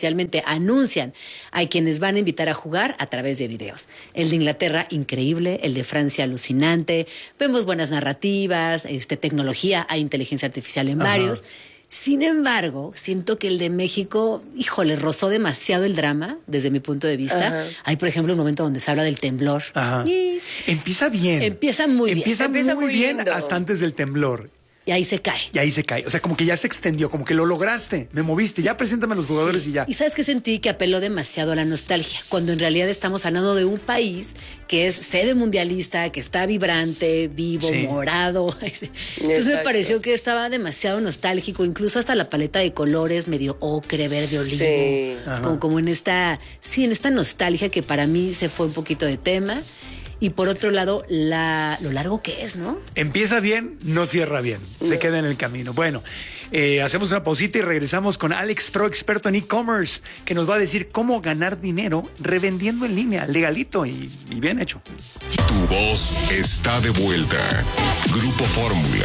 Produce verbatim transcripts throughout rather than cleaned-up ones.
oficialmente anuncian a quienes van a invitar a jugar a través de videos. El de Inglaterra, increíble. El de Francia, alucinante. Vemos buenas narrativas, este, tecnología, hay inteligencia artificial en Ajá. varios. Sin embargo, siento que el de México, híjole, rozó demasiado el drama desde mi punto de vista. Ajá. Hay, por ejemplo, un momento donde se habla del temblor. Ajá. Y empieza bien. Empieza muy empieza bien. Empieza muy, muy bien lindo. Hasta antes del temblor. Y ahí se cae. Y ahí se cae. O sea, como que ya se extendió, como que lo lograste, me moviste, ya preséntame a los jugadores sí. y ya. Y ¿sabes qué? Sentí que apeló demasiado a la nostalgia, cuando en realidad estamos hablando de un país que es sede mundialista, que está vibrante, vivo, sí. morado. Entonces Exacto. me pareció que estaba demasiado nostálgico, incluso hasta la paleta de colores medio ocre, verde, olivo. Sí. Como, como en esta, sí, en esta nostalgia que para mí se fue un poquito de tema. Y por otro lado, la, lo largo que es, ¿no? Empieza bien, no cierra bien. Se no. queda en el camino. Bueno, eh, hacemos una pausita y regresamos con Alex Pro, experto en e-commerce, que nos va a decir cómo ganar dinero revendiendo en línea, legalito y, y bien hecho. Tu voz está de vuelta. Grupo Fórmula.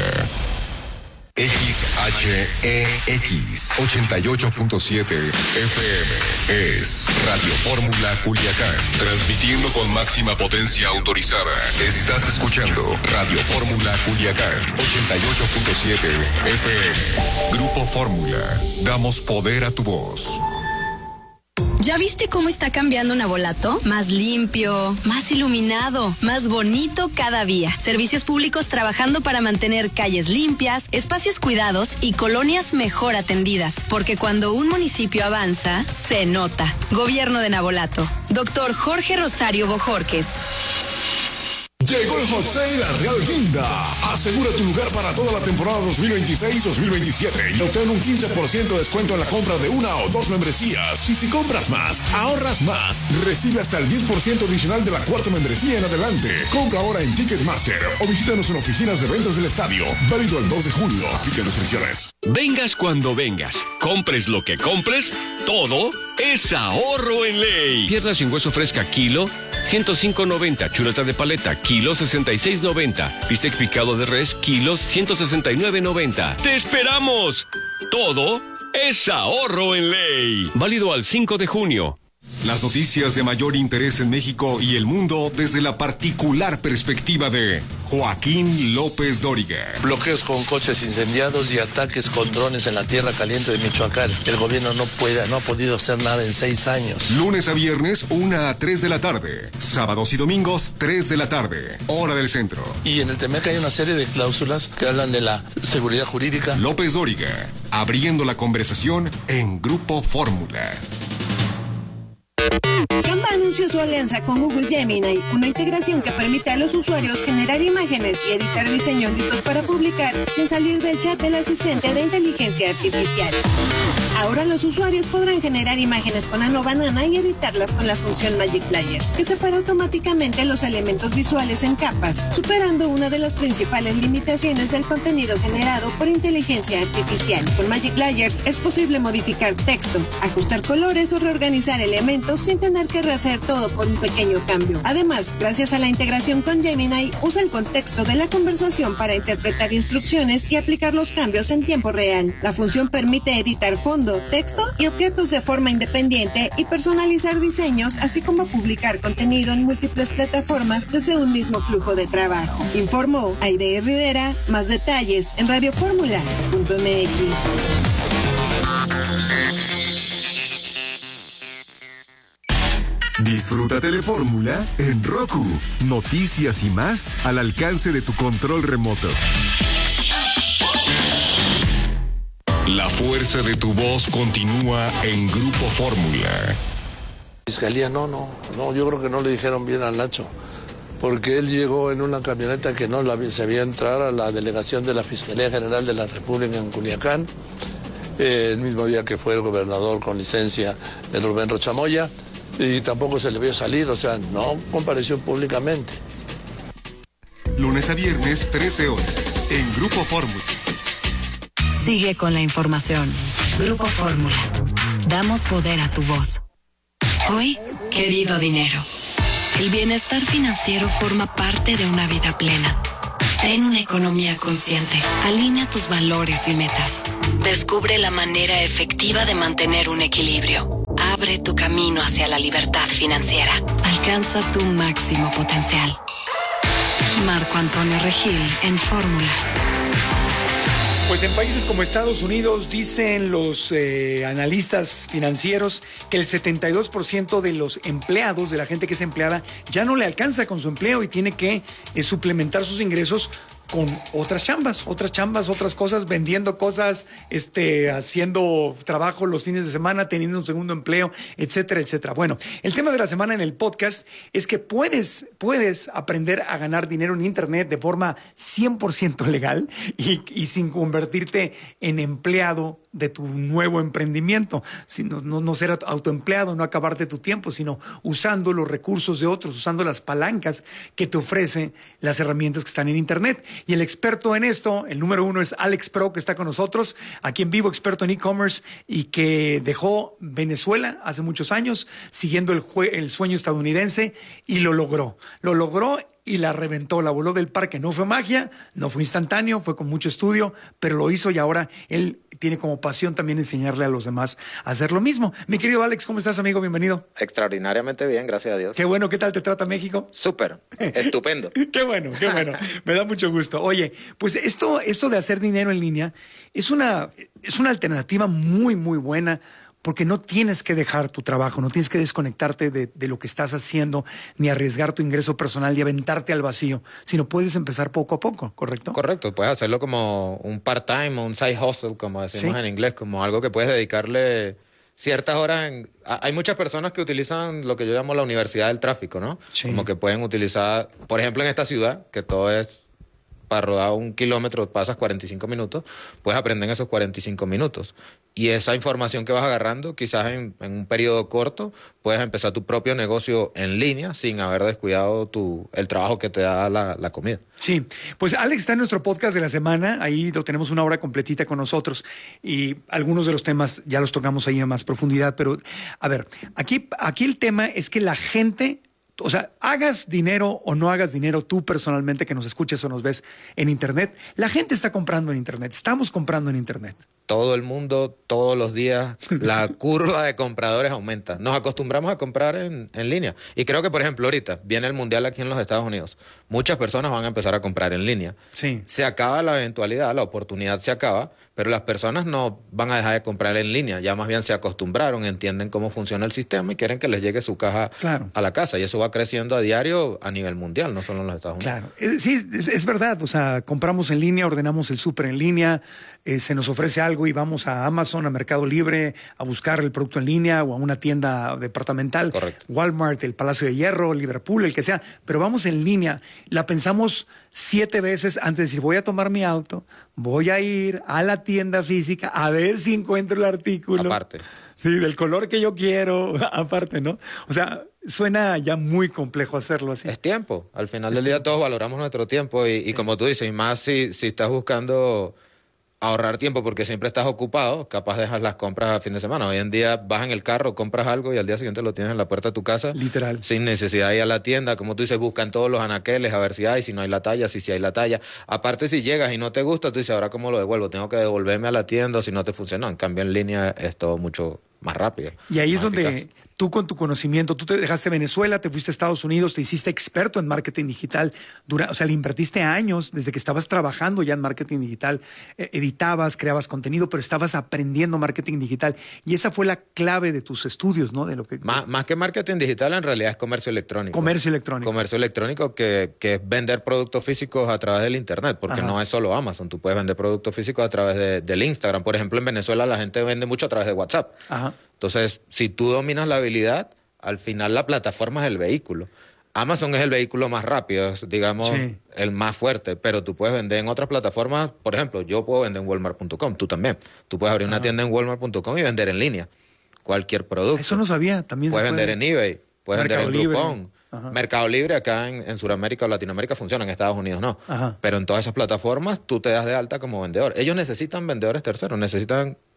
X H E X ochenta y ocho punto siete F M es Radio Fórmula Culiacán, transmitiendo con máxima potencia autorizada. Estás escuchando Radio Fórmula Culiacán ochenta y ocho punto siete F M. Grupo Fórmula, damos poder a tu voz. ¿Ya viste cómo está cambiando Navolato? Más limpio, más iluminado, más bonito cada día. Servicios públicos trabajando para mantener calles limpias, espacios cuidados y colonias mejor atendidas. Porque cuando un municipio avanza, se nota. Gobierno de Navolato. Doctor Jorge Rosario Bojorques. Llegó el Hot Sale a Real Guinda. Asegura tu lugar para toda la temporada dos mil veintiséis dos mil veintisiete y obtén un quince por ciento de descuento en la compra de una o dos membresías. Y si compras más, ahorras más. Recibe hasta el diez por ciento adicional de la cuarta membresía en adelante. Compra ahora en Ticketmaster o visítanos en oficinas de ventas del estadio. Válido el dos de junio. Aplica restricciones. Vengas cuando vengas, compres lo que compres, todo es ahorro en ley. Pierna sin hueso fresca kilo, ciento cinco noventa. Chuleta de paleta kilo, sesenta y seis noventa. Bistec picado de res kilo, ciento sesenta y nueve noventa. ¡Te esperamos! Todo es ahorro en ley. Válido al cinco de junio. Las noticias de mayor interés en México y el mundo desde la particular perspectiva de Joaquín López Dóriga. Bloqueos con coches incendiados y ataques con drones en la tierra caliente de Michoacán. El gobierno no puede, no ha podido hacer nada en seis años. Lunes a viernes, una a tres de la tarde. Sábados y domingos, tres de la tarde. Hora del centro. Y en el Temec hay una serie de cláusulas que hablan de la seguridad jurídica. López Dóriga, abriendo la conversación en Grupo Fórmula. Canva anunció su alianza con Google Gemini, una integración que permite a los usuarios generar imágenes y editar diseños listos para publicar sin salir del chat del asistente de inteligencia artificial. Ahora los usuarios podrán generar imágenes con Ano Banana y editarlas con la función Magic Layers, que separa automáticamente los elementos visuales en capas, superando una de las principales limitaciones del contenido generado por inteligencia artificial. Con Magic Layers es posible modificar texto, ajustar colores o reorganizar elementos sin tener que rehacer todo por un pequeño cambio. Además, gracias a la integración con Gemini, usa el contexto de la conversación para interpretar instrucciones y aplicar los cambios en tiempo real. La función permite editar fondo, texto y objetos de forma independiente y personalizar diseños, así como publicar contenido en múltiples plataformas desde un mismo flujo de trabajo. Informó Aide Rivera. Más detalles en radio fórmula punto m x. Disfruta Telefórmula en Roku. Noticias y más al alcance de tu control remoto. La fuerza de tu voz continúa en Grupo Fórmula. Fiscalía, no, no, no, yo creo que no le dijeron bien al Nacho, porque él llegó en una camioneta que no la, se había entrar a la delegación de la Fiscalía General de la República en Culiacán, eh, el mismo día que fue el gobernador con licencia, el Rubén Rochamoya, y tampoco se le vio salir, o sea, no compareció públicamente. Lunes a viernes, trece horas, en Grupo Fórmula. Sigue con la información. Grupo Fórmula. Damos poder a tu voz. Hoy, querido dinero, el bienestar financiero forma parte de una vida plena. Ten una economía consciente. Alinea tus valores y metas. Descubre la manera efectiva de mantener un equilibrio. Abre tu camino hacia la libertad financiera. Alcanza tu máximo potencial. Marco Antonio Regil en Fórmula. Pues en países como Estados Unidos dicen los eh, analistas financieros que el setenta y dos por ciento de los empleados, de la gente que es empleada, ya no le alcanza con su empleo y tiene que eh, suplementar sus ingresos con otras chambas, otras chambas, otras cosas, vendiendo cosas, este, haciendo trabajo los fines de semana, teniendo un segundo empleo, etcétera, etcétera. Bueno, el tema de la semana en el podcast es que puedes, puedes aprender a ganar dinero en Internet de forma cien por ciento legal y, y sin convertirte en empleado de tu nuevo emprendimiento, sino, no, no ser autoempleado, no acabarte tu tiempo, sino usando los recursos de otros, usando las palancas que te ofrecen las herramientas que están en Internet. Y el experto en esto, el número uno, es Alex Pro, que está con nosotros, aquí en vivo, experto en e-commerce y que dejó Venezuela hace muchos años, siguiendo el, el sueño estadounidense y lo logró. Lo logró y la reventó, la voló del parque. No fue magia, no fue instantáneo, fue con mucho estudio, pero lo hizo y ahora él tiene como pasión también enseñarle a los demás a hacer lo mismo. Mi querido Alex, ¿cómo estás, amigo? Bienvenido. Extraordinariamente bien, gracias a Dios. Qué bueno, ¿qué tal te trata México? Súper, estupendo. Qué bueno, qué bueno. Me da mucho gusto. Oye, pues esto, esto de hacer dinero en línea es una, es una alternativa muy, muy buena, porque no tienes que dejar tu trabajo, no tienes que desconectarte de, de lo que estás haciendo, ni arriesgar tu ingreso personal y aventarte al vacío, sino puedes empezar poco a poco, ¿correcto? Correcto, puedes hacerlo como un part-time o un side hustle, como decimos ¿Sí? en inglés, como algo que puedes dedicarle ciertas horas. En... Hay muchas personas que utilizan lo que yo llamo la universidad del tráfico, ¿no? Sí. Como que pueden utilizar, por ejemplo, en esta ciudad, que todo es... para rodar un kilómetro pasas cuarenta y cinco minutos, puedes aprender en esos cuarenta y cinco minutos. Y esa información que vas agarrando, quizás en, en un periodo corto, puedes empezar tu propio negocio en línea sin haber descuidado tu, el trabajo que te da la, la comida. Sí, pues Alex está en nuestro podcast de la semana, ahí lo tenemos una hora completita con nosotros y algunos de los temas ya los tocamos ahí en más profundidad, pero a ver, aquí, aquí el tema es que la gente... O sea, hagas dinero o no hagas dinero tú personalmente que nos escuches o nos ves en Internet, la gente está comprando en Internet, estamos comprando en Internet. Todo el mundo, todos los días, la curva de compradores aumenta. Nos acostumbramos a comprar en, en línea. Y creo que, por ejemplo, ahorita viene el Mundial aquí en los Estados Unidos. Muchas personas van a empezar a comprar en línea. Sí. Se acaba la eventualidad, la oportunidad se acaba, pero las personas no van a dejar de comprar en línea. Ya más bien se acostumbraron, entienden cómo funciona el sistema y quieren que les llegue su caja Claro. a la casa. Y eso va creciendo a diario a nivel mundial, no solo en los Estados Unidos. Claro, es, sí, es, es verdad, o sea, compramos en línea, ordenamos el súper en línea, eh, se nos ofrece algo y vamos a Amazon, a Mercado Libre, a buscar el producto en línea o a una tienda departamental, Correcto. Walmart, el Palacio de Hierro, Liverpool, el que sea, pero vamos en línea, la pensamos siete veces antes de decir, voy a tomar mi auto, voy a ir a la tienda física a ver si encuentro el artículo. Aparte. Sí, del color que yo quiero, aparte, ¿no? O sea, suena ya muy complejo hacerlo así. Es tiempo. Al final del día todos valoramos nuestro tiempo y, y como tú dices, y más si, si estás buscando ahorrar tiempo porque siempre estás ocupado, capaz dejas las compras a fin de semana. Hoy en día vas en el carro, compras algo y al día siguiente lo tienes en la puerta de tu casa. Literal. Sin necesidad de ir a la tienda. Como tú dices, buscan todos los anaqueles a ver si hay, si no hay la talla, si sí hay la talla. Aparte, si llegas y no te gusta, tú dices, ¿ahora cómo lo devuelvo? Tengo que devolverme a la tienda o si no te funcionó. En cambio, en línea es todo mucho más rápido. Y ahí es más donde eficaz. tú con tu conocimiento, tú te dejaste Venezuela, te fuiste a Estados Unidos, te hiciste experto en marketing digital, dura, o sea, le invertiste años desde que estabas trabajando ya en marketing digital, eh, editabas, creabas contenido, pero estabas aprendiendo marketing digital y esa fue la clave de tus estudios, ¿no? De lo que Más, más que marketing digital, en realidad es comercio electrónico. Comercio electrónico. Comercio electrónico que, que es vender productos físicos a través del Internet, porque Ajá. no es solo Amazon. Tú puedes vender productos físicos a través de, del Instagram. Por ejemplo, en Venezuela la gente vende mucho a través de WhatsApp. Ajá. Entonces, si tú dominas la habilidad, al final la plataforma es el vehículo. Amazon es el vehículo más rápido, es, digamos, Sí. el más fuerte, pero tú puedes vender en otras plataformas. Por ejemplo, yo puedo vender en Walmart punto com, tú también. Tú puedes abrir una tienda en Walmart punto com y vender en línea cualquier producto. Eso no sabía, también Puedes se puede. vender en eBay, puedes Mercado vender en Libre. Groupon. Ajá. Mercado Libre acá en, en Sudamérica o Latinoamérica funciona, en Estados Unidos no. Ajá. Pero en todas esas plataformas tú te das de alta como vendedor. Ellos necesitan vendedores terceros, necesitan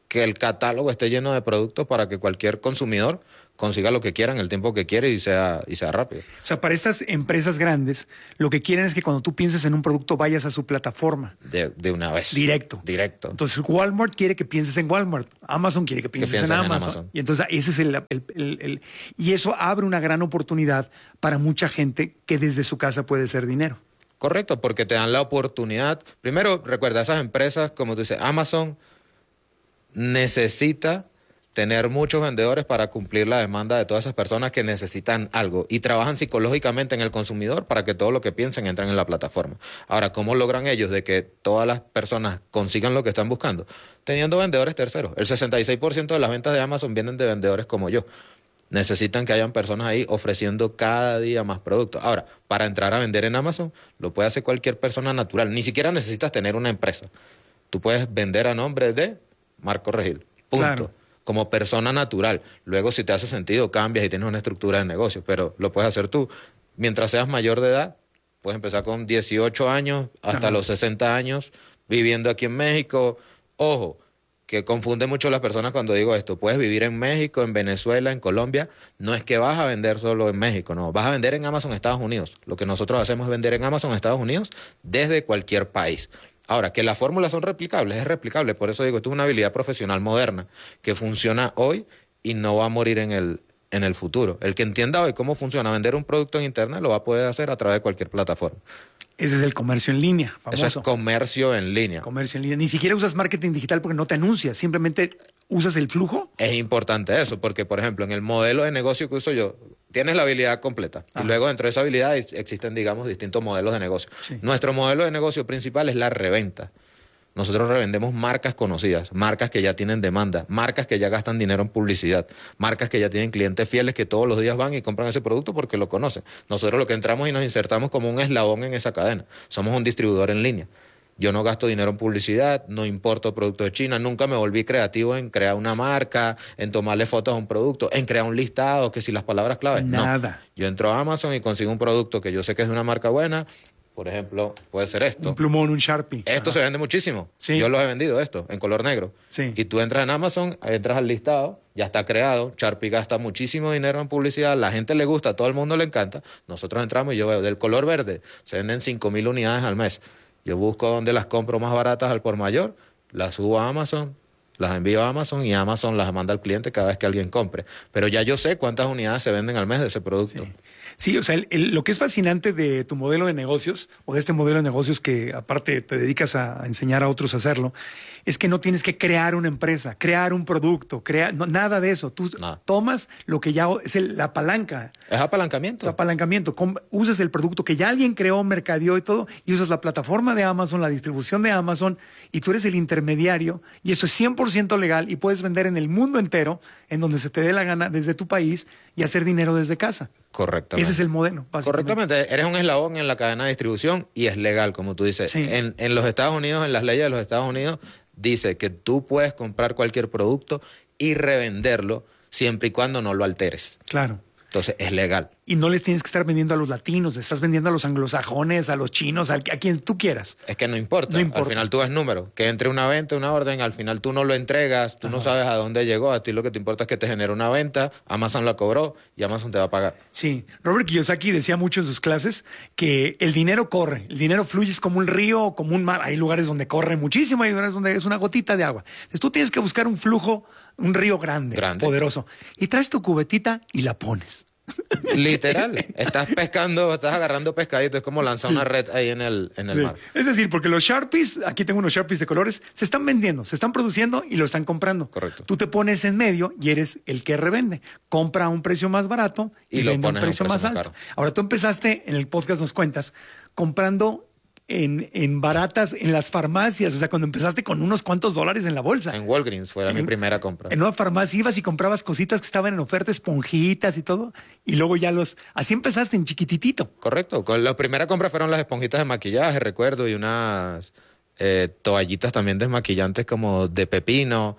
que el catálogo esté lleno de productos para que cualquier consumidor consiga lo que quiera en el tiempo que quiere y sea, y sea rápido. O sea, para estas empresas grandes, lo que quieren es que cuando tú pienses en un producto vayas a su plataforma. De, de una vez. Directo. Directo. Entonces, Walmart quiere que pienses en Walmart. Amazon quiere que pienses, que pienses en, en Amazon. Amazon. Y entonces, ese es el, el, el, el... Y eso abre una gran oportunidad para mucha gente que desde su casa puede hacer dinero. Correcto, porque te dan la oportunidad. Primero, recuerda, esas empresas, como tú dices, Amazon necesita tener muchos vendedores para cumplir la demanda de todas esas personas que necesitan algo y trabajan psicológicamente en el consumidor para que todo lo que piensen entren en la plataforma. Ahora, ¿cómo logran ellos de que todas las personas consigan lo que están buscando? Teniendo vendedores terceros. El sesenta y seis por ciento de las ventas de Amazon vienen de vendedores como yo. Necesitan que hayan personas ahí ofreciendo cada día más productos. Ahora, para entrar a vender en Amazon, lo puede hacer cualquier persona natural. Ni siquiera necesitas tener una empresa. Tú puedes vender a nombre de Marco Regil. Punto. Claro. Como persona natural. Luego, si te hace sentido, cambias y tienes una estructura de negocio, pero lo puedes hacer tú. Mientras seas mayor de edad, puedes empezar con dieciocho años hasta Ajá. los sesenta años, viviendo aquí en México. Ojo, que confunde mucho a las personas cuando digo esto. Puedes vivir en México, en Venezuela, en Colombia. No es que vas a vender solo en México, no. Vas a vender en Amazon Estados Unidos. Lo que nosotros hacemos es vender en Amazon Estados Unidos desde cualquier país. Ahora, que las fórmulas son replicables, es replicable. Por eso digo, esto es una habilidad profesional moderna que funciona hoy y no va a morir en el, en el futuro. El que entienda hoy cómo funciona vender un producto en Internet lo va a poder hacer a través de cualquier plataforma. Ese es el comercio en línea, famoso. Eso es comercio en línea. Comercio en línea. Ni siquiera usas marketing digital porque no te anuncias, simplemente usas el flujo. Es importante eso, porque, por ejemplo, en el modelo de negocio que uso yo, tienes la habilidad completa. Ajá. Y luego dentro de esa habilidad existen, digamos, distintos modelos de negocio. Sí. Nuestro modelo de negocio principal es la reventa. Nosotros revendemos marcas conocidas, marcas que ya tienen demanda, marcas que ya gastan dinero en publicidad, marcas que ya tienen clientes fieles que todos los días van y compran ese producto porque lo conocen. Nosotros lo que entramos y nos insertamos como un eslabón en esa cadena. Somos un distribuidor en línea. Yo no gasto dinero en publicidad, no importo productos de China, nunca me volví creativo en crear una marca, en tomarle fotos a un producto, en crear un listado, que si las palabras claves. Nada. No. Yo entro a Amazon y consigo un producto que yo sé que es de una marca buena. Por ejemplo, puede ser esto. Un plumón, un Sharpie. Esto Ajá. se vende muchísimo. Sí. Yo los he vendido, esto, en color negro. Sí. Y tú entras en Amazon, entras al listado, ya está creado. Sharpie gasta muchísimo dinero en publicidad, la gente le gusta, a todo el mundo le encanta. Nosotros entramos y yo veo, del color verde, se venden cinco mil unidades al mes. Yo busco dónde las compro más baratas al por mayor, las subo a Amazon, las envío a Amazon y Amazon las manda al cliente cada vez que alguien compre. Pero ya yo sé cuántas unidades se venden al mes de ese producto. Sí. Sí, o sea, el, el, lo que es fascinante de tu modelo de negocios, o de este modelo de negocios que aparte te dedicas a, a enseñar a otros a hacerlo, es que no tienes que crear una empresa, crear un producto, crear, no, nada de eso. Tú nada. Tomas lo que ya es el, la palanca. Es apalancamiento. Es apalancamiento. Com, usas el producto que ya alguien creó, mercadeó y todo, y usas la plataforma de Amazon, la distribución de Amazon, y tú eres el intermediario, y eso es cien por ciento legal, y puedes vender en el mundo entero, en donde se te dé la gana, desde tu país, y hacer dinero desde casa. Correctamente. Ese es el modelo. Correctamente. Eres un eslabón en la cadena de distribución y es legal, como tú dices. Sí. En, en los Estados Unidos, en las leyes de los Estados Unidos, dice que tú puedes comprar cualquier producto y revenderlo siempre y cuando no lo alteres. Claro. Entonces, es legal. Y no les tienes que estar vendiendo a los latinos, le estás vendiendo a los anglosajones, a los chinos, a, a quien tú quieras. Es que no importa. No importa. Al final tú ves número. Que entre una venta, una orden, al final tú no lo entregas, tú Ajá. no sabes a dónde llegó. A ti lo que te importa es que te genere una venta, Amazon la cobró y Amazon te va a pagar. Sí. Robert Kiyosaki decía mucho en sus clases que el dinero corre, el dinero fluye, es como un río o como un mar. Hay lugares donde corre muchísimo, hay lugares donde es una gotita de agua. Entonces tú tienes que buscar un flujo, un río grande, grande. poderoso. Y traes tu cubetita y la pones. Literal, estás pescando, estás agarrando pescadito, es como lanzar sí. una red ahí en el, en el sí. mar. Es decir, porque los Sharpies, aquí tengo unos Sharpies de colores, se están vendiendo, se están produciendo y lo están comprando. Correcto. Tú te pones en medio y eres el que revende. Compra a un precio más barato y, y vende a un precio, un precio más alto. Caro. Ahora tú empezaste, en el podcast nos cuentas, comprando En, en baratas, en las farmacias, o sea, cuando empezaste con unos cuantos dólares en la bolsa. En Walgreens fue en, mi primera compra. En una farmacia ibas y comprabas cositas que estaban en oferta, esponjitas y todo, y luego ya los... Así empezaste en chiquititito. Correcto. Con la primera compra fueron las esponjitas de maquillaje, recuerdo, y unas eh, toallitas también desmaquillantes como de pepino.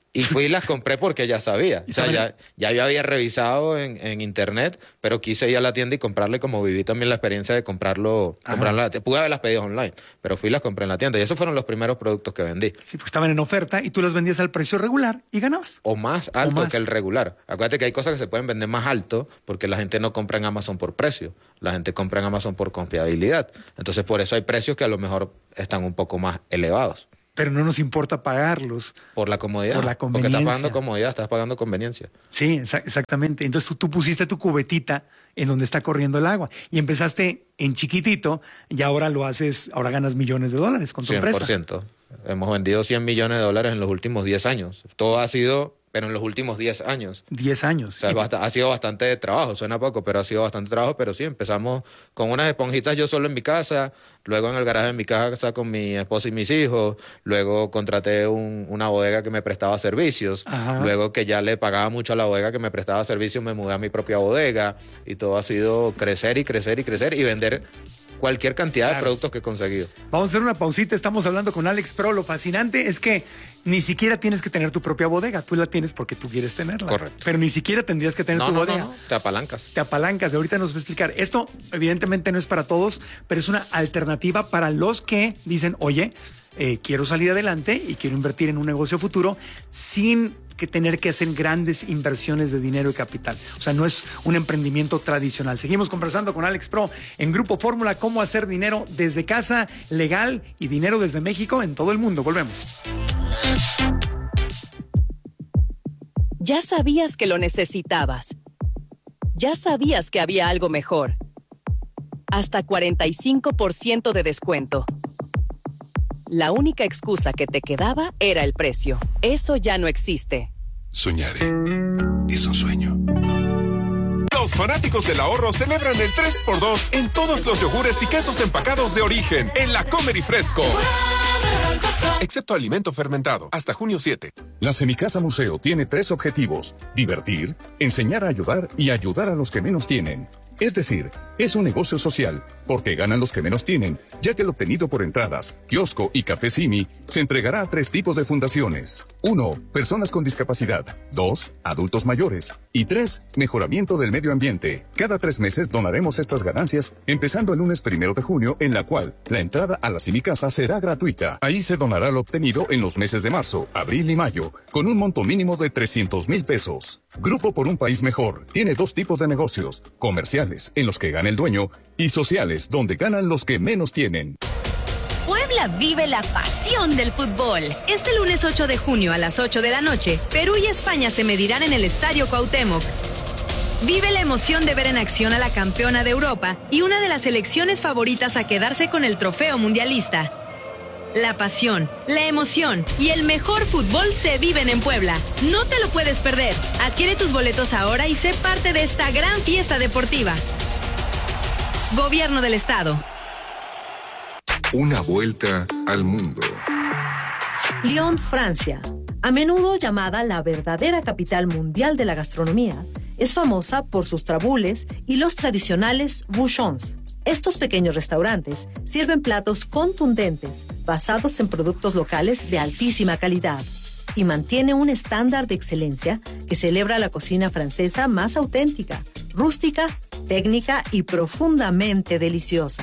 Y fui y las compré porque ya sabía. O sea, ya, ya yo había revisado en, en internet, pero quise ir a la tienda y comprarle, como viví también la experiencia de comprarlo. comprarlo la, pude haberlas pedido online, pero fui y las compré en la tienda. Y esos fueron los primeros productos que vendí. Sí, porque estaban en oferta y tú los vendías al precio regular y ganabas. O más alto o más. que el regular. Acuérdate que hay cosas que se pueden vender más alto porque la gente no compra en Amazon por precio. La gente compra en Amazon por confiabilidad. Entonces, por eso hay precios que a lo mejor están un poco más elevados. Pero no nos importa pagarlos. Por la comodidad. Por la conveniencia. Porque estás pagando comodidad, estás pagando conveniencia. Sí, exa- exactamente. Entonces tú, tú pusiste tu cubetita en donde está corriendo el agua y empezaste en chiquitito y ahora lo haces, ahora ganas millones de dólares con tu cien por empresa. ciento. Hemos vendido cien millones de dólares en los últimos diez años. Todo ha sido, pero en los últimos diez años. diez años. O sea, bast- ha sido bastante trabajo, suena poco, pero ha sido bastante trabajo, pero sí, empezamos con unas esponjitas yo solo en mi casa, luego en el garaje de mi casa con mi esposa y mis hijos, luego contraté un- una bodega que me prestaba servicios, Ajá. luego que ya le pagaba mucho a la bodega que me prestaba servicios, me mudé a mi propia bodega y todo ha sido crecer y crecer y crecer y vender cualquier cantidad Claro. de productos que he conseguido. Vamos a hacer una pausita, estamos hablando con Alex Pro. Lo fascinante es que ni siquiera tienes que tener tu propia bodega, tú la tienes porque tú quieres tenerla. Correcto. Pero ni siquiera tendrías que tener No, tu no, no, bodega. no, te apalancas. Te apalancas, ahorita nos va a explicar. Esto evidentemente no es para todos, pero es una alternativa para los que dicen, oye, eh, quiero salir adelante y quiero invertir en un negocio futuro sin que tener que hacer grandes inversiones de dinero y capital. O sea, no es un emprendimiento tradicional. Seguimos conversando con Alex Pro en Grupo Fórmula, cómo hacer dinero desde casa, legal y dinero desde México en todo el mundo. Volvemos. Ya sabías que lo necesitabas. Ya sabías que había algo mejor. Hasta cuarenta y cinco por ciento de descuento. La única excusa que te quedaba era el precio. Eso ya no existe. Soñar es un sueño. Los fanáticos del ahorro celebran el tres por dos en todos los yogures y quesos empacados de origen en la Comer y Fresco. Excepto alimento fermentado, hasta junio siete. La Semicasa Museo tiene tres objetivos: divertir, enseñar a ayudar y ayudar a los que menos tienen. Es decir, es un negocio social, porque ganan los que menos tienen, ya que el obtenido por entradas, kiosco y café Simi se entregará a tres tipos de fundaciones. Uno, personas con discapacidad. Dos, adultos mayores. Y tres, mejoramiento del medio ambiente. Cada tres meses donaremos estas ganancias, empezando el lunes primero de junio, en la cual la entrada a la Semicasa será gratuita. Ahí se donará lo obtenido en los meses de marzo, abril y mayo, con un monto mínimo de trescientos mil pesos. Grupo por un País Mejor tiene dos tipos de negocios: comerciales, en los que gana el dueño, y sociales, donde ganan los que menos tienen. Puebla vive la pasión del fútbol. Este lunes ocho de junio a las ocho de la noche, Perú y España se medirán en el Estadio Cuauhtémoc. Vive la emoción de ver en acción a la campeona de Europa y una de las selecciones favoritas a quedarse con el trofeo mundialista. La pasión, la emoción y el mejor fútbol se viven en Puebla. No te lo puedes perder. Adquiere tus boletos ahora y sé parte de esta gran fiesta deportiva. Gobierno del Estado. Una vuelta al mundo. Lyon, Francia, a menudo llamada la verdadera capital mundial de la gastronomía, es famosa por sus trabules y los tradicionales bouchons. Estos pequeños restaurantes sirven platos contundentes, basados en productos locales de altísima calidad, y mantiene un estándar de excelencia que celebra la cocina francesa más auténtica, rústica, técnica y profundamente deliciosa.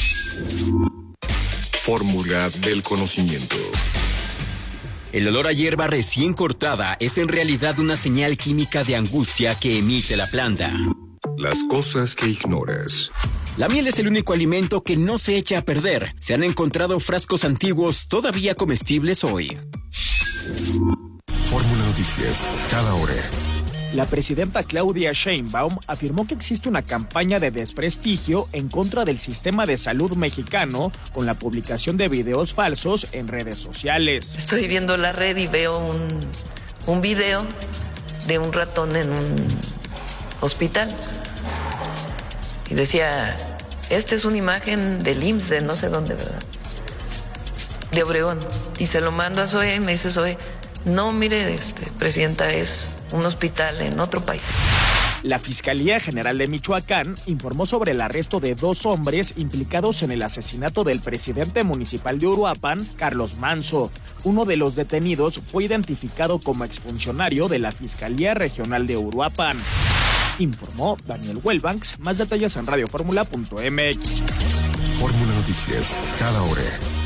Fórmula del conocimiento. El olor a hierba recién cortada es en realidad una señal química de angustia que emite la planta. Las cosas que ignoras. La miel es el único alimento que no se echa a perder. Se han encontrado frascos antiguos todavía comestibles hoy. Fórmula Noticias, cada hora. La presidenta Claudia Sheinbaum afirmó que existe una campaña de desprestigio en contra del sistema de salud mexicano con la publicación de videos falsos en redes sociales. Estoy viendo la red y veo un, un video de un ratón en un hospital. Y decía, esta es una imagen del I M S S de no sé dónde, ¿verdad? De Obregón. Y se lo mando a Zoe y me dice Zoe, no, mire, este, presidenta, es un hospital en otro país. La Fiscalía General de Michoacán informó sobre el arresto de dos hombres implicados en el asesinato del presidente municipal de Uruapan, Carlos Manso. Uno de los detenidos fue identificado como exfuncionario de la Fiscalía Regional de Uruapan. Informó Daniel Welbanks. Más detalles en radioformula punto m x. Fórmula Noticias, cada hora.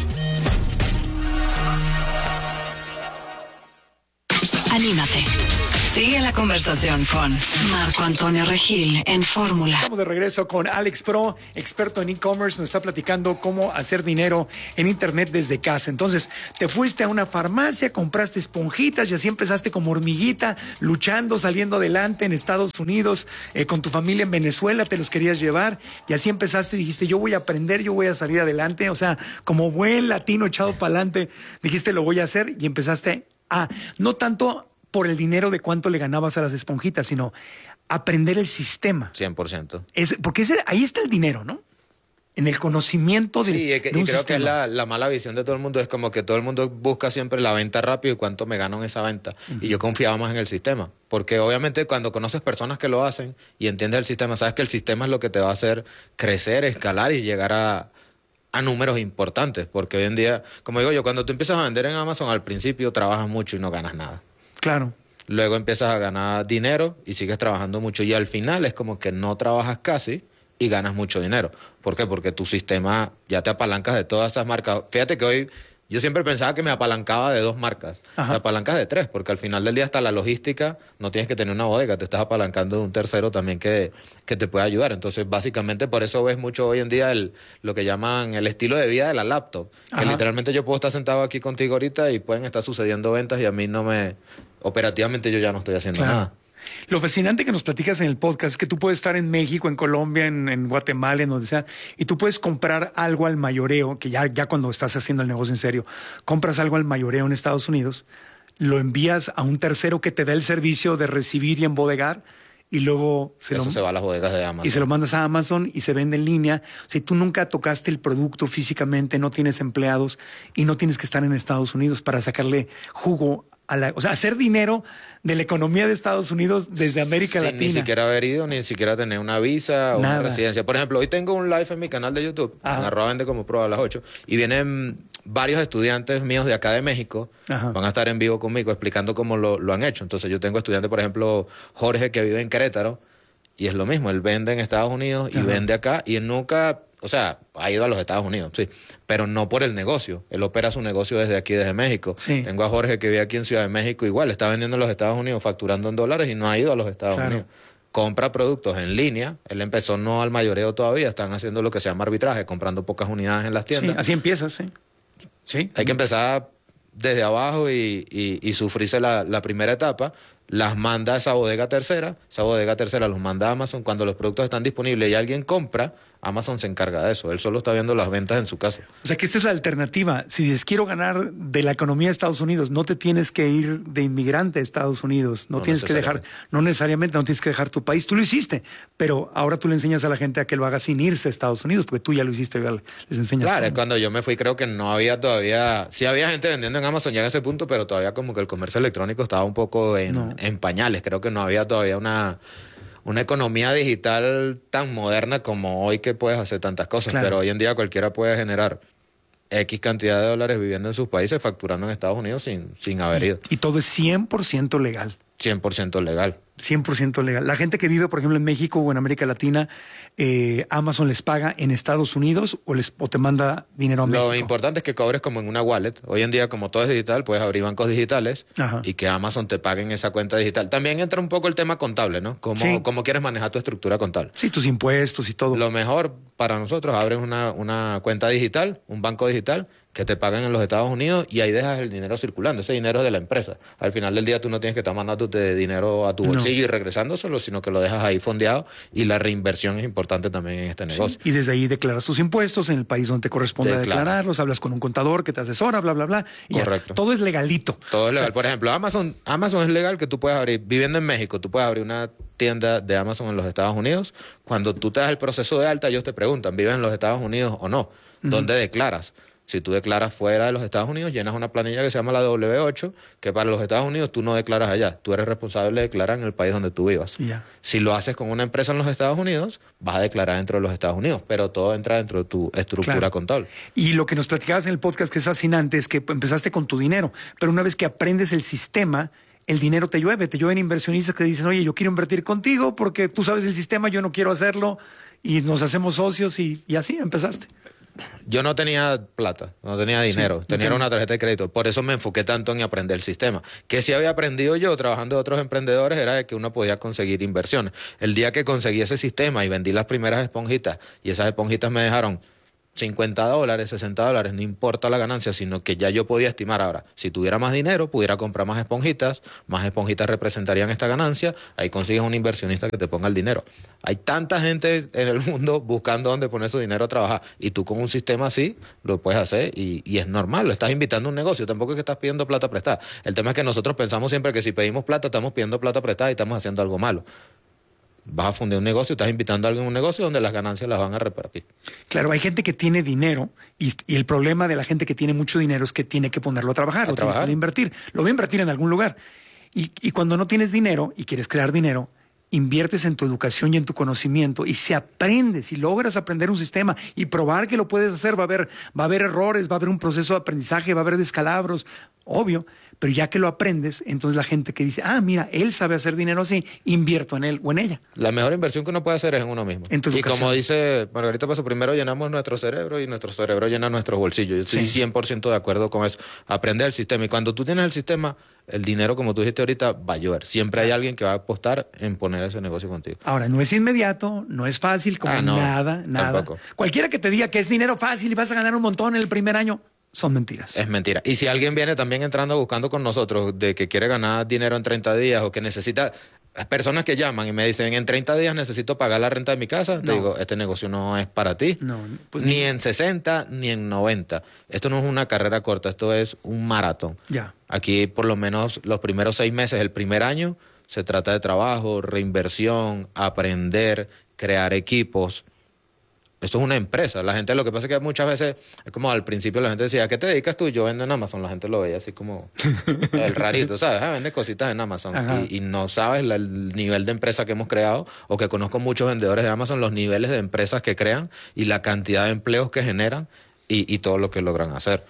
Anímate. Sigue la conversación con Marco Antonio Regil en Fórmula. Estamos de regreso con Alex Pro, experto en e-commerce. Nos está platicando cómo hacer dinero en internet desde casa. Entonces, te fuiste a una farmacia, compraste esponjitas y así empezaste como hormiguita, luchando, saliendo adelante en Estados Unidos, eh, con tu familia en Venezuela, te los querías llevar y así empezaste y dijiste, yo voy a aprender, yo voy a salir adelante. O sea, como buen latino echado para adelante, dijiste, lo voy a hacer y empezaste a, no tanto por el dinero de cuánto le ganabas a las esponjitas, sino aprender el sistema. cien por ciento. Es, porque ese, ahí está el dinero, ¿no? En el conocimiento de, sí, y, que, de un y creo sistema. que es la, la mala visión de todo el mundo. Es como que todo el mundo busca siempre la venta rápido y cuánto me gano en esa venta. Uh-huh. Y yo confiaba más en el sistema. Porque obviamente cuando conoces personas que lo hacen y entiendes el sistema, sabes que el sistema es lo que te va a hacer crecer, escalar y llegar a, a números importantes. Porque hoy en día, como digo yo, cuando tú empiezas a vender en Amazon, al principio trabajas mucho y no ganas nada. Claro. Luego empiezas a ganar dinero y sigues trabajando mucho. Y al final es como que no trabajas casi y ganas mucho dinero. ¿Por qué? Porque tu sistema ya te apalancas de todas esas marcas. Fíjate que hoy yo siempre pensaba que me apalancaba de dos marcas. Ajá. Te apalancas de tres, porque al final del día hasta la logística no tienes que tener una bodega, te estás apalancando de un tercero también que, que te puede ayudar. Entonces, básicamente por eso ves mucho hoy en día el, lo que llaman el estilo de vida de la laptop. Ajá. Que literalmente yo puedo estar sentado aquí contigo ahorita y pueden estar sucediendo ventas y a mí no me... Operativamente yo ya no estoy haciendo claro. nada. Lo fascinante que nos platicas en el podcast es que tú puedes estar en México, en Colombia, en, en Guatemala, en donde sea, y tú puedes comprar algo al mayoreo, que ya, ya cuando estás haciendo el negocio en serio, compras algo al mayoreo en Estados Unidos, lo envías a un tercero que te da el servicio de recibir y embodegar, y luego se Eso lo, se va a las bodegas de Amazon. Y se lo mandas a Amazon y se vende en línea. Si tú nunca tocaste el producto físicamente, no tienes empleados y no tienes que estar en Estados Unidos para sacarle jugo a la, o sea, hacer dinero de la economía de Estados Unidos desde América Sin Latina. Ni siquiera haber ido, ni siquiera tener una visa o Nada. una residencia. Por ejemplo, hoy tengo un live en mi canal de YouTube, Ajá. en arroba vende como pro a las ocho, y vienen varios estudiantes míos de acá de México, Ajá. van a estar en vivo conmigo explicando cómo lo, lo han hecho. Entonces yo tengo estudiantes, por ejemplo, Jorge, que vive en Querétaro, y es lo mismo, él vende en Estados Unidos y Ajá. vende acá, y él nunca... O sea, ha ido a los Estados Unidos, sí, pero no por el negocio. Él opera su negocio desde aquí, desde México. Sí. Tengo a Jorge que vive aquí en Ciudad de México, igual, está vendiendo en los Estados Unidos, facturando en dólares y no ha ido a los Estados claro. Unidos. Compra productos en línea. Él empezó no al mayoreo todavía, están haciendo lo que se llama arbitraje, comprando pocas unidades en las tiendas. Sí, así empiezas, sí. sí. Hay que empezar desde abajo y, y, y sufrirse la, la primera etapa. Las manda a esa bodega tercera, esa bodega tercera los manda a Amazon. Cuando los productos están disponibles y alguien compra, Amazon se encarga de eso. Él solo está viendo las ventas en su casa. O sea que esta es la alternativa. Si dices, quiero ganar de la economía de Estados Unidos, no te tienes que ir de inmigrante a Estados Unidos. No, no tienes que dejar, no necesariamente, no tienes que dejar tu país. Tú lo hiciste, pero ahora tú le enseñas a la gente a que lo haga sin irse a Estados Unidos, porque tú ya lo hiciste, les enseñas. Claro, es cuando yo me fui, creo que no había todavía, sí había gente vendiendo en Amazon ya en ese punto, pero todavía como que el comercio electrónico estaba un poco en, no. en pañales. Creo que no había todavía una... una economía digital tan moderna como hoy que puedes hacer tantas cosas, claro. pero hoy en día cualquiera puede generar X cantidad de dólares viviendo en sus países, facturando en Estados Unidos sin, sin haber ido. Y todo es cien por ciento legal. cien por ciento legal. cien por ciento legal. La gente que vive, por ejemplo, en México o en América Latina, eh, Amazon les paga en Estados Unidos o, les, o te manda dinero a México. Lo importante es que cobres como en una wallet. Hoy en día, como todo es digital, puedes abrir bancos digitales Ajá. y que Amazon te pague en esa cuenta digital. También entra un poco el tema contable, ¿no? Cómo, sí. cómo quieres manejar tu estructura contable. Sí, tus impuestos y todo. Lo mejor para nosotros, abres una, una cuenta digital, un banco digital, que te paguen en los Estados Unidos y ahí dejas el dinero circulando. Ese dinero es de la empresa. Al final del día tú no tienes que estar mandándote dinero a tu bolsillo no. y regresándoselo, sino que lo dejas ahí fondeado y la reinversión es importante también en este negocio. Sí. Y desde ahí declaras tus impuestos en el país donde te corresponde Declara. declararlos, hablas con un contador que te asesora, bla, bla, bla. Y Correcto. Ya, todo es legalito. Todo es legal. O sea, por ejemplo, Amazon, Amazon es legal que tú puedes abrir, viviendo en México, tú puedes abrir una tienda de Amazon en los Estados Unidos. Cuando tú te das el proceso de alta, ellos te preguntan, ¿vives en los Estados Unidos o no? Uh-huh. ¿Dónde declaras? Si tú declaras fuera de los Estados Unidos, llenas una planilla que se llama la doble u ocho, que para los Estados Unidos tú no declaras allá. Tú eres responsable de declarar en el país donde tú vivas. Ya. Si lo haces con una empresa en los Estados Unidos, vas a declarar dentro de los Estados Unidos, pero todo entra dentro de tu estructura Claro. contable. Y lo que nos platicabas en el podcast que es fascinante es que empezaste con tu dinero, pero una vez que aprendes el sistema, el dinero te llueve, te llueven inversionistas que dicen, oye, yo quiero invertir contigo porque tú sabes el sistema, yo no quiero hacerlo, y nos hacemos socios y, y así empezaste. Yo no tenía plata, no tenía dinero, Sí, tenía entiendo. una tarjeta de crédito. Por eso me enfoqué tanto en aprender el sistema. Que si había aprendido yo trabajando de otros emprendedores era de que uno podía conseguir inversiones. El día que conseguí ese sistema y vendí las primeras esponjitas y esas esponjitas me dejaron cincuenta dólares, sesenta dólares, no importa la ganancia, sino que ya yo podía estimar ahora, si tuviera más dinero, pudiera comprar más esponjitas, más esponjitas representarían esta ganancia, ahí consigues un inversionista que te ponga el dinero. Hay tanta gente en el mundo buscando dónde poner su dinero a trabajar, y tú con un sistema así lo puedes hacer, y, y es normal, lo estás invitando a un negocio, tampoco es que estás pidiendo plata prestada. El tema es que nosotros pensamos siempre que si pedimos plata, estamos pidiendo plata prestada y estamos haciendo algo malo. Vas a fundar un negocio, estás invitando a alguien a un negocio donde las ganancias las van a repartir. Claro, hay gente que tiene dinero y, y el problema de la gente que tiene mucho dinero es que tiene que ponerlo a trabajar, A lo trabajar. tiene que invertir, lo va a invertir en algún lugar. Y, y cuando no tienes dinero y quieres crear dinero, inviertes en tu educación y en tu conocimiento, y si aprendes, si logras aprender un sistema y probar que lo puedes hacer, va a haber, va a haber errores, va a haber un proceso de aprendizaje, va a haber descalabros, obvio, pero ya que lo aprendes, entonces la gente que dice, ah, mira, él sabe hacer dinero así, invierto en él o en ella. La mejor inversión que uno puede hacer es en uno mismo. En tu y educación. como dice Margarita Paso, primero llenamos nuestro cerebro y nuestro cerebro llena nuestros bolsillos. Yo estoy Sí. cien por ciento de acuerdo con eso. Aprender el sistema. Y cuando tú tienes el sistema, el dinero, como tú dijiste ahorita, va a llover. Siempre hay alguien que va a apostar en poner ese negocio contigo. Ahora, no es inmediato, no es fácil, como Ah, no, nada, nada. tampoco. Cualquiera que te diga que es dinero fácil y vas a ganar un montón en el primer año, son mentiras. Es mentira. Y si alguien viene también entrando buscando con nosotros de que quiere ganar dinero en treinta días o que necesita... Personas que llaman y me dicen, en treinta días necesito pagar la renta de mi casa, te No. digo, este negocio no es para ti. No, pues ni ni- en sesenta, ni en noventa. Esto no es una carrera corta, esto es un maratón. Ya. Aquí por lo menos los primeros seis meses, el primer año, se trata de trabajo, reinversión, aprender, crear equipos. Esto es una empresa. La gente, lo que pasa es que muchas veces, es como al principio la gente decía, ¿a qué te dedicas tú? Yo vendo en Amazon. La gente lo veía así como el rarito, ¿sabes? Ah, vende cositas en Amazon. Y, y no sabes la- el nivel de empresa que hemos creado, o que conozco muchos vendedores de Amazon, los niveles de empresas que crean y la cantidad de empleos que generan y, y todo lo que logran hacer.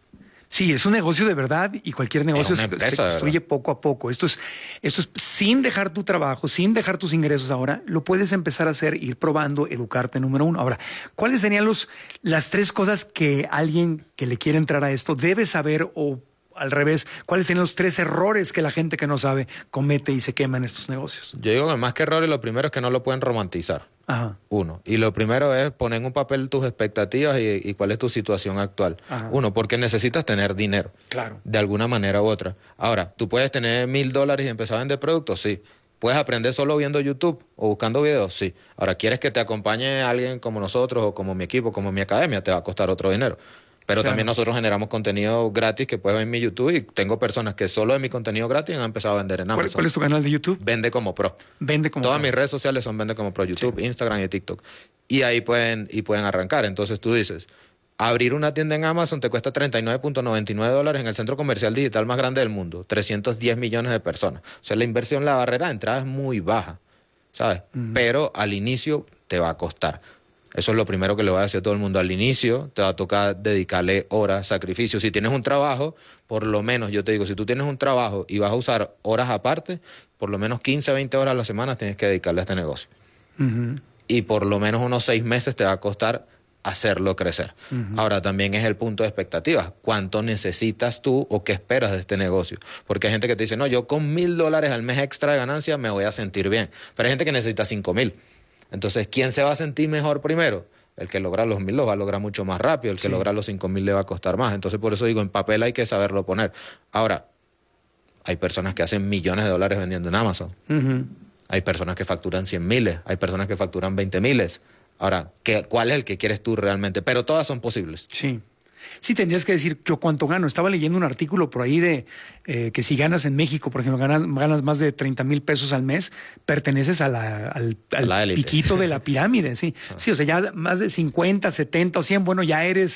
Sí, es un negocio de verdad, y cualquier negocio una se, empresa, se de construye poco a poco. Esto es, esto es sin dejar tu trabajo, sin dejar tus ingresos ahora, lo puedes empezar a hacer, ir probando, educarte, número uno. Ahora, ¿cuáles serían los, las tres cosas que alguien que le quiere entrar a esto debe saber, o al revés, cuáles serían los tres errores que la gente que no sabe comete y se quema en estos negocios? Yo digo que más que errores, lo primero es que no lo pueden romantizar. Ajá. Uno. Y lo primero es poner en un papel tus expectativas y, y cuál es tu situación actual. Ajá. Uno, porque necesitas tener dinero. Claro. De alguna manera u otra. Ahora, ¿tú puedes tener mil dólares y empezar a vender productos? Sí. ¿Puedes aprender solo viendo YouTube o buscando videos? Sí. Ahora, ¿quieres que te acompañe alguien como nosotros o como mi equipo, como mi academia? Te va a costar otro dinero. Pero Claro. también nosotros generamos contenido gratis que puedes ver en mi YouTube, y tengo personas que solo de mi contenido gratis han empezado a vender en Amazon. ¿Cuál, cuál es tu canal de YouTube? Vende como pro. Vende como Todas pro. mis redes sociales son Vende como pro, YouTube, Instagram y TikTok. Y ahí pueden, y pueden arrancar. Entonces tú dices, abrir una tienda en Amazon te cuesta treinta y nueve punto noventa y nueve dólares en el centro comercial digital más grande del mundo, trescientos diez millones de personas. O sea, la inversión, la barrera de entrada es muy baja, ¿sabes? Pero al inicio te va a costar. Eso es lo primero que le voy a decir a todo el mundo. Al inicio te va a tocar dedicarle horas, sacrificios. Si tienes un trabajo, por lo menos, yo te digo, si tú tienes un trabajo y vas a usar horas aparte, por lo menos quince, veinte horas a la semana tienes que dedicarle a este negocio. Ujú. Y por lo menos unos seis meses te va a costar hacerlo crecer. Ujú. Ahora, también es el punto de expectativas. ¿Cuánto necesitas tú o qué esperas de este negocio? Porque hay gente que te dice, no, yo con mil dólares al mes extra de ganancia me voy a sentir bien. Pero hay gente que necesita cinco mil. Entonces, ¿quién se va a sentir mejor primero? El que logra los mil los va a lograr mucho más rápido. El que Sí. logra los cinco mil le va a costar más. Entonces, por eso digo, en papel hay que saberlo poner. Ahora, hay personas que hacen millones de dólares vendiendo en Amazon. Ujú. Hay personas que facturan cien miles, hay personas que facturan veinte miles. Ahora, ¿qué, ¿cuál es el que quieres tú realmente? Pero todas son posibles. Sí. Sí, tendrías que decir yo cuánto gano. Estaba leyendo un artículo por ahí de eh, que si ganas en México, por ejemplo, ganas, ganas más de treinta mil pesos al mes, perteneces a la, al, A al la élite. piquito de la pirámide. Sí. Sí, o sea, ya más de cincuenta, setenta o cien, bueno, ya eres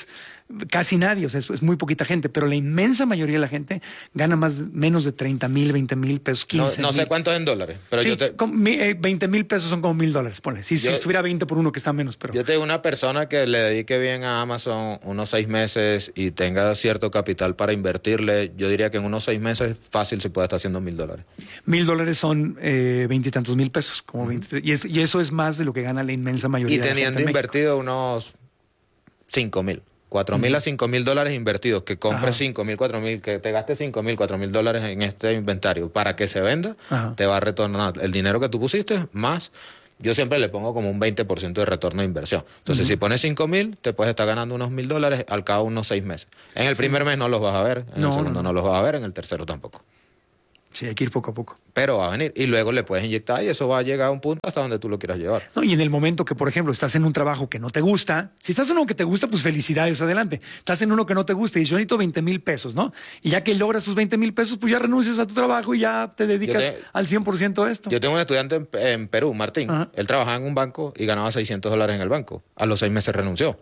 casi nadie, o sea, es, es muy poquita gente, pero la inmensa mayoría de la gente gana más, menos de treinta mil, veinte mil pesos, quince No, no sé cuánto es en dólares, pero sí, yo te... con, eh, veinte mil pesos son como mil dólares, ponle. Si, Yo- si estuviera veinte por uno, que está menos, pero... Yo tengo una persona que le dedique bien a Amazon unos seis meses y tenga cierto capital para invertirle, yo diría que en unos seis meses fácil se puede estar haciendo mil dólares. Mil dólares son eh, veintitantos mil pesos, como veintitrés. Y, es, y eso es más de lo que gana la inmensa mayoría Y de la teniendo gente en México. invertido unos cinco mil. Cuatro mil a cinco mil dólares invertidos, que compres Ajá. cinco mil, cuatro mil, que te gastes cinco mil, cuatro mil dólares en este inventario para que se venda, Ajá. te va a retornar el dinero que tú pusiste más. Yo siempre le pongo como un veinte por ciento de retorno de inversión. Entonces, Ujú. si pones cinco mil, te puedes estar ganando unos mil dólares al cabo de unos seis meses. En el primer mes no los vas a ver, en No, el segundo no, no, los vas a ver, en el tercero tampoco. Sí, hay que ir poco a poco. Pero va a venir y luego le puedes inyectar y eso va a llegar a un punto hasta donde tú lo quieras llevar. No, y en el momento que, por ejemplo, estás en un trabajo que no te gusta, si estás en uno que te gusta, pues felicidades, adelante. Estás en uno que no te gusta y dices, yo necesito veinte mil pesos, ¿no? Y ya que logras tus veinte mil pesos, pues ya renuncias a tu trabajo y ya te dedicas Yo te- al cien por ciento a esto. Yo tengo un estudiante en, en Perú, Martín. Él trabajaba en un banco y ganaba seiscientos dólares en el banco. A los seis meses renunció.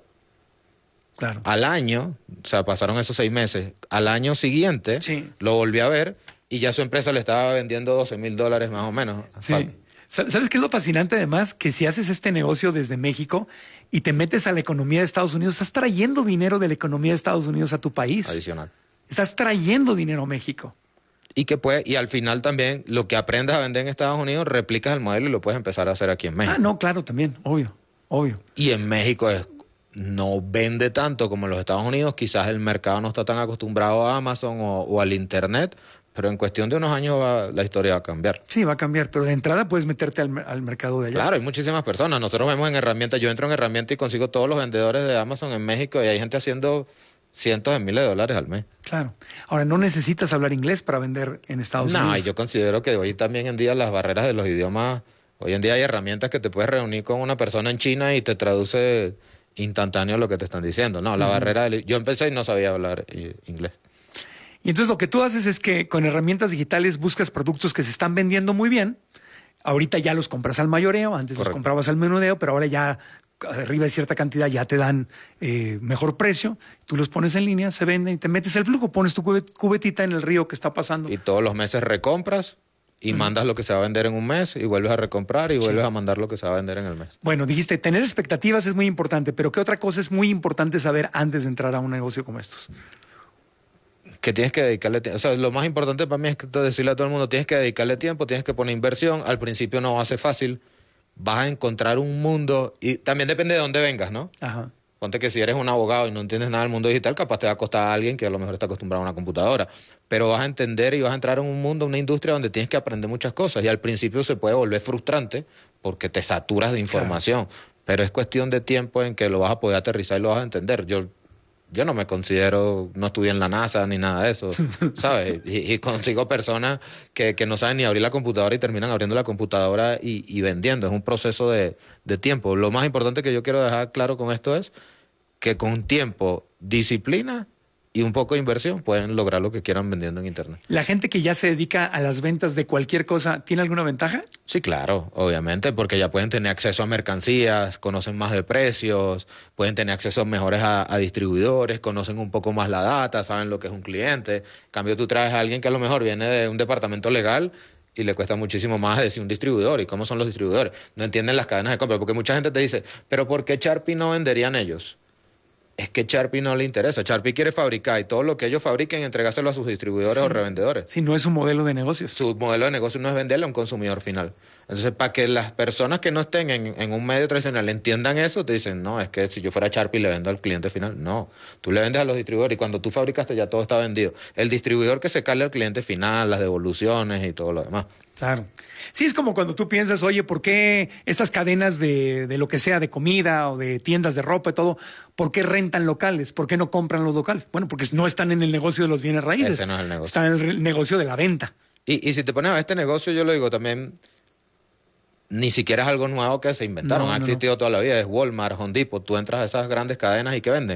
Claro. Al año, o sea, pasaron esos seis meses. Al año siguiente, lo volví a ver y ya su empresa le estaba vendiendo doce mil dólares más o menos. Sí. Sa- ¿Sabes qué es lo fascinante además? Que si haces este negocio desde México y te metes a la economía de Estados Unidos, estás trayendo dinero de la economía de Estados Unidos a tu país. Adicional. Estás trayendo dinero a México. Y que puede, y al final también lo que aprendas a vender en Estados Unidos, replicas el modelo y lo puedes empezar a hacer aquí en México. Ah, no, claro, también, obvio, obvio. Y en México es, no vende tanto como en los Estados Unidos. Quizás el mercado no está tan acostumbrado a Amazon o, o al Internet, pero en cuestión de unos años va- la historia va a cambiar. Sí, va a cambiar, pero de entrada puedes meterte al, mer- al mercado de allá. Claro, hay muchísimas personas. Nosotros vemos en herramientas, yo entro en herramientas y consigo todos los vendedores de Amazon en México y hay gente haciendo cientos de miles de dólares al mes. Claro. Ahora, no necesitas hablar inglés para vender en Estados No, y Unidos. yo considero que hoy también en día las barreras de los idiomas, hoy en día hay herramientas que te puedes reunir con una persona en China y te traduce instantáneo lo que te están diciendo. No, la Ujú. barrera del... Yo empecé y no sabía hablar eh, inglés. Y entonces lo que tú haces es que con herramientas digitales buscas productos que se están vendiendo muy bien. Ahorita ya los compras al mayoreo, antes los comprabas al menudeo, pero ahora ya arriba de cierta cantidad ya te dan eh, mejor precio. Tú los pones en línea, se venden y te metes el flujo, pones tu cubet- cubetita en el río que está pasando. Y todos los meses recompras y mandas lo que se va a vender en un mes y vuelves a recomprar y vuelves a mandar lo que se va a vender en el mes. Bueno, dijiste, tener expectativas es muy importante, pero ¿qué otra cosa es muy importante saber antes de entrar a un negocio como estos? Que tienes que dedicarle tiempo. O sea, lo más importante para mí es que decirle a todo el mundo, tienes que dedicarle tiempo, tienes que poner inversión. Al principio no va a ser fácil. Vas a encontrar un mundo y también depende de dónde vengas, ¿no? Ajá. Ponte que si eres un abogado y no entiendes nada del mundo digital, capaz te va a costar a alguien que a lo mejor está acostumbrado a una computadora. Pero vas a entender y vas a entrar en un mundo, una industria donde tienes que aprender muchas cosas. Y al principio se puede volver frustrante porque te saturas de información. Pero es cuestión de tiempo en que lo vas a poder aterrizar y lo vas a entender. Yo, yo no me considero, no estudié en la NASA ni nada de eso, ¿sabes? Y, y consigo personas que, que no saben ni abrir la computadora y terminan abriendo la computadora y, y vendiendo. Es un proceso de, de tiempo. Lo más importante que yo quiero dejar claro con esto es que con tiempo, disciplina y un poco de inversión pueden lograr lo que quieran vendiendo en Internet. ¿La gente que ya se dedica a las ventas de cualquier cosa tiene alguna ventaja? Sí, claro, obviamente, porque ya pueden tener acceso a mercancías, conocen más de precios, pueden tener acceso mejores a, a distribuidores, conocen un poco más la data, saben lo que es un cliente. En cambio, tú traes a alguien que a lo mejor viene de un departamento legal y le cuesta muchísimo más decir un distribuidor y cómo son los distribuidores. No entienden las cadenas de compra, porque mucha gente te dice, pero ¿por qué Sharpie no venderían ellos? Es que Sharpie no le interesa. Sharpie quiere fabricar y todo lo que ellos fabriquen entregárselo a sus distribuidores Sí. o revendedores. Si no es un modelo de negocios. Su modelo de negocio no es venderle a un consumidor final. Entonces, para que las personas que no estén en, en un medio tradicional entiendan eso, te dicen, no, es que si yo fuera Sharpie le vendo al cliente final. No, tú le vendes a los distribuidores y cuando tú fabricaste ya todo está vendido. El distribuidor que se cale al cliente final, las devoluciones y todo lo demás. Claro. Sí, es como cuando tú piensas, oye, ¿por qué estas cadenas de, de lo que sea, de comida o de tiendas de ropa y todo, ¿por qué rentan locales? ¿Por qué no compran los locales? Bueno, porque no están en el negocio de los bienes raíces. Ese no es el negocio. Están en el re- negocio de la venta. Y, y si te pones a ver este negocio, yo lo digo también, ni siquiera es algo nuevo que se inventaron. No, ha no, existido toda la vida. Es Walmart, Home Depot. Tú entras a esas grandes cadenas y ¿qué venden?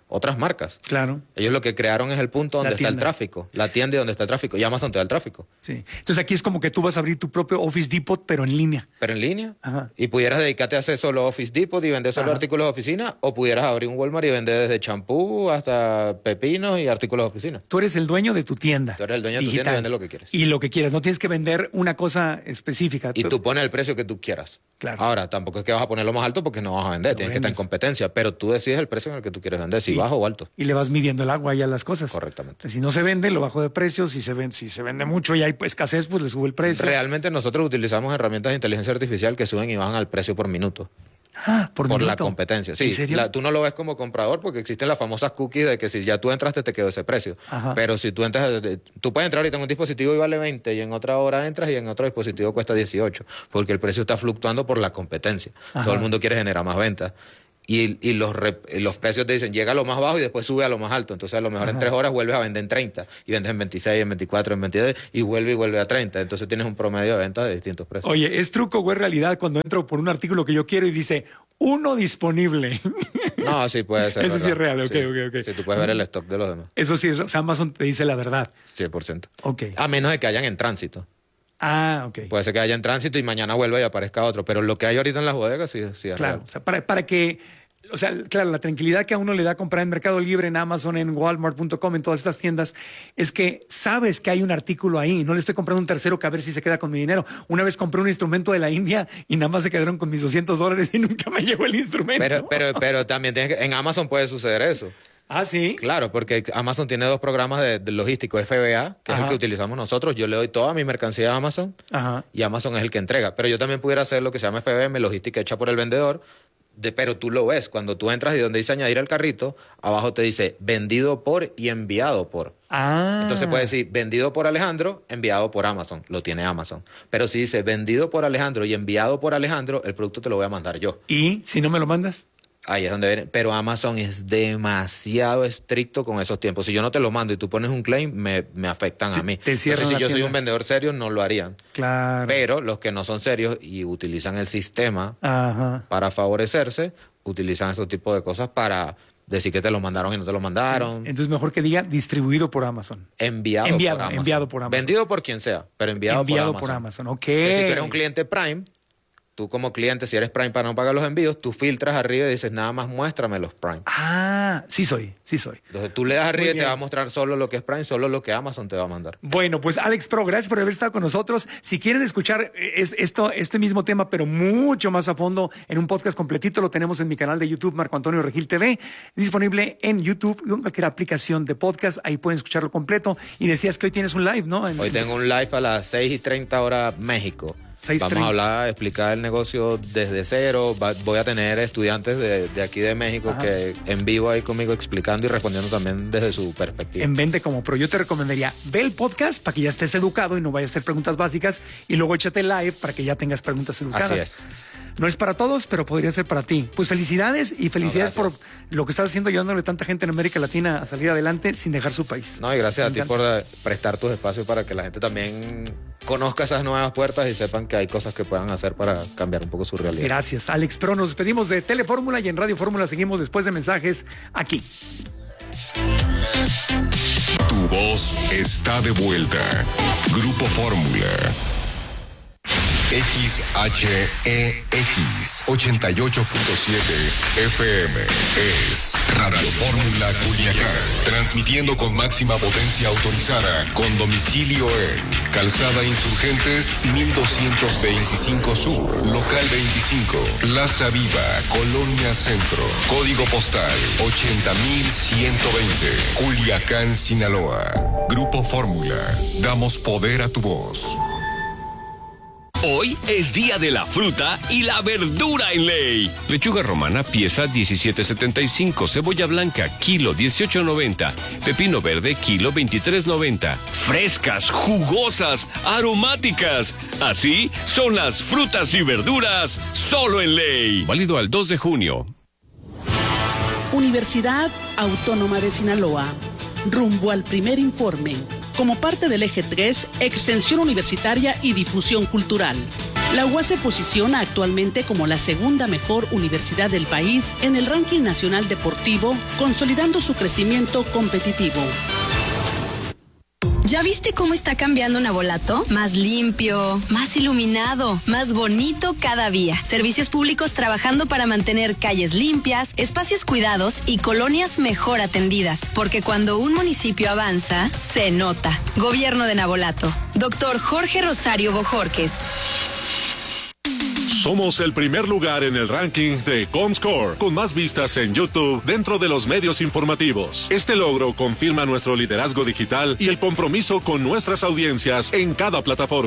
otras marcas. Claro. Ellos lo que crearon es el punto donde está el tráfico, la tienda y donde está el tráfico, y Amazon te da el tráfico. Sí. Entonces aquí es como que tú vas a abrir tu propio Office Depot, pero en línea. Pero en línea. Ajá. Y pudieras dedicarte a hacer solo Office Depot y vender solo Ajá. artículos de oficina, o pudieras abrir un Walmart y vender desde champú hasta pepinos y artículos de oficina. Tú eres el dueño de tu tienda. Tú eres el dueño de tu digital. tienda y vendes lo que quieres. Y lo que quieras, no tienes que vender una cosa específica. Y tú pones el precio que tú quieras. Claro. Ahora, tampoco es que vas a ponerlo más alto porque no vas a vender, Lo tienes que estar en vendes. competencia, pero tú decides el precio en el que tú quieres vender, si Y- bajo o alto. Y le vas midiendo el agua ahí a las cosas. Correctamente. Si no se vende, lo bajo de precio. Si se vende, si se vende mucho y hay pues, escasez, pues le sube el precio. Realmente nosotros utilizamos herramientas de inteligencia artificial que suben y bajan al precio por minuto. Ah, por, Por la minuto. competencia. ¿En Sí, serio? la- tú no lo ves como comprador porque existen las famosas cookies de que si ya tú entraste te quedó ese precio. Ajá. Pero si tú entras, eh, tú puedes entrar ahorita en un dispositivo y vale veinte y en otra hora entras y en otro dispositivo cuesta dieciocho porque el precio está fluctuando por la competencia. Ajá. Todo el mundo quiere generar más ventas. Y, y los, rep- y los precios te dicen, llega a lo más bajo y después sube a lo más alto. Entonces a lo mejor en Ajá. tres horas vuelves a vender en treinta y vendes en veintiséis, en veinticuatro, en veintidós y vuelve y vuelve a treinta. Entonces tienes un promedio de ventas de distintos precios. Oye, ¿es truco o es realidad cuando entro por un artículo que yo quiero y dice uno disponible? No, sí puede ser. Eso sí es ¿verdad? real, ok, Sí. ok, ok. Sí, tú puedes ver el stock de los demás. Eso sí, es, o sea, Amazon te dice la verdad. cien por ciento. Ok. A menos de que hayan en tránsito. Ah, ok. Puede ser que haya en tránsito y mañana vuelva y aparezca otro. Pero lo que hay ahorita en las bodegas sí, sí es Claro, real. o sea, para, para que, o sea, claro, la tranquilidad que a uno le da comprar en Mercado Libre, en Amazon, en Walmart punto com, en todas estas tiendas, es que sabes que hay un artículo ahí. No le estoy comprando un tercero que a ver si se queda con mi dinero. Una vez compré un instrumento de la India y nada más se quedaron con mis doscientos dólares y nunca me llegó el instrumento. Pero, pero, pero también tienes que, en Amazon puede suceder eso. Ah, sí. Claro, porque Amazon tiene dos programas de, de logístico, F B A, que Ajá. es el que utilizamos nosotros. Yo le doy toda mi mercancía a Amazon Ajá. y Amazon es el que entrega. Pero yo también pudiera hacer lo que se llama F B M, logística hecha por el vendedor. De, pero tú lo ves, cuando tú entras y donde dice añadir al carrito, abajo te dice vendido por y enviado por. Ah. Entonces puede decir vendido por Alejandro, enviado por Amazon, lo tiene Amazon. Pero si dice vendido por Alejandro y enviado por Alejandro, el producto te lo voy a mandar yo. ¿Y si no me lo mandas? Ahí es donde viene. Pero Amazon es demasiado estricto con esos tiempos. Si yo no te lo mando y tú pones un claim, me, me afectan a mí. te cierran Entonces, si la yo soy tienda. un vendedor serio, no lo harían. Claro. Pero los que no son serios y utilizan el sistema Ajá. para favorecerse, utilizan esos tipos de cosas para decir que te lo mandaron y no te lo mandaron. Entonces mejor que diga distribuido por Amazon. Enviado, Enviado, por Amazon. enviado por Amazon. Vendido por quien sea, pero enviado, Enviado por por Amazon. Amazon, ok. Que si tú eres un cliente Prime, tú como cliente, si eres Prime para no pagar los envíos, tú filtras arriba y dices, nada más muéstrame los Prime. Ah, sí soy, sí soy. Entonces tú le das arriba Muy y te bien. va a mostrar solo lo que es Prime, solo lo que Amazon te va a mandar. Bueno, pues Alex Pro, gracias por haber estado con nosotros. Si quieren escuchar eh, es, esto, este mismo tema, pero mucho más a fondo, en un podcast completito, lo tenemos en mi canal de YouTube, Marco Antonio Regil T V, disponible en YouTube y en cualquier aplicación de podcast. Ahí pueden escucharlo completo. Y decías que hoy tienes un live, ¿no? En- Hoy tengo un live a las seis y treinta hora México. seis Vamos treinta. a hablar, explicar el negocio desde cero. Va- voy a tener estudiantes de, de aquí de México Ajá. que en vivo ahí conmigo explicando y respondiendo también desde su perspectiva. En Vende como Pro. Yo te recomendaría, ve el podcast para que ya estés educado y no vayas a hacer preguntas básicas y luego échate live para que ya tengas preguntas educadas. Así es. No es para todos, pero podría ser para ti. Pues felicidades y felicidades No, por gracias. lo que estás haciendo, ayudándole a tanta gente en América Latina a salir adelante sin dejar su país. No, y gracias Me a ti encanta. por eh, prestar tus espacios para que la gente también conozca esas nuevas puertas y sepan que hay cosas que puedan hacer para cambiar un poco su realidad. Gracias, Alex Pro. Nos despedimos de Telefórmula y en Radio Fórmula seguimos después de mensajes aquí. Tu voz está de vuelta. Grupo Fórmula. X H E X ochenta y ocho punto siete F M es Radio Fórmula Culiacán, transmitiendo con máxima potencia autorizada, con domicilio en Calzada Insurgentes mil doscientos veinticinco Sur, Local veinticinco, Plaza Viva, Colonia Centro, Código Postal ochenta mil ciento veinte, Culiacán, Sinaloa. Grupo Fórmula, damos poder a tu voz. Hoy es día de la fruta y la verdura en ley. Lechuga romana, pieza diecisiete setenta y cinco. Cebolla blanca, kilo dieciocho noventa. Pepino verde, kilo veintitrés noventa. Frescas, jugosas, aromáticas. Así son las frutas y verduras solo en ley. Válido al dos de junio. Universidad Autónoma de Sinaloa. Rumbo al primer informe. Como parte del eje tres, extensión universitaria y difusión cultural. La U A S se posiciona actualmente como la segunda mejor universidad del país en el ranking nacional deportivo, consolidando su crecimiento competitivo. ¿Ya viste cómo está cambiando Navolato? Más limpio, más iluminado, más bonito cada día. Servicios públicos trabajando para mantener calles limpias, espacios cuidados y colonias mejor atendidas. Porque cuando un municipio avanza, se nota. Gobierno de Navolato. Doctor Jorge Rosario Bojorques. Somos el primer lugar en el ranking de Comscore, con más vistas en YouTube dentro de los medios informativos. Este logro confirma nuestro liderazgo digital y el compromiso con nuestras audiencias en cada plataforma.